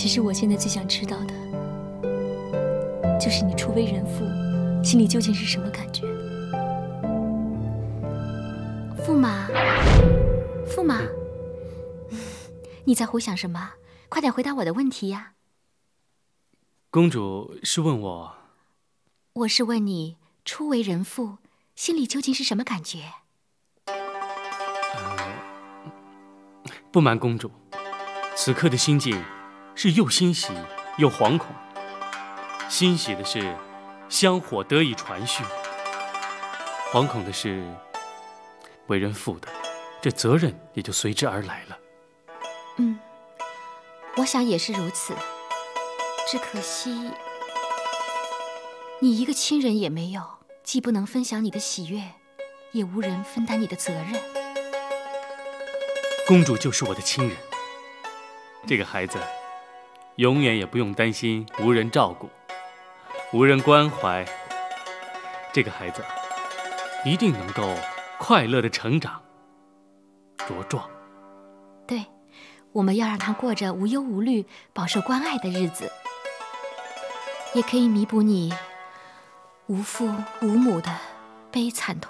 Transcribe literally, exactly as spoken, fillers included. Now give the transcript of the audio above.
其实我现在最想知道的，就是你初为人父，心里究竟是什么感觉？ 驸马，驸马，你在胡想什么？快点回答我的问题呀！ 公主是问我， 我是问你初为人父，心里究竟是什么感觉？ 呃，不瞒公主，此刻的心境是又欣喜又惶恐。欣喜的是香火得以传续，惶恐的是为人父的这责任也就随之而来了。 嗯，我想也是如此，只可惜你一个亲人也没有，既不能分享你的喜悦，也无人分担你的责任。 公主就是我的亲人，这个孩子永远也不用担心无人照顾，无人关怀。这个孩子一定能够快乐的成长茁壮。 对，我们要让他过着无忧无虑、饱受关爱的日子，也可以弥补你无父无母的悲惨痛苦。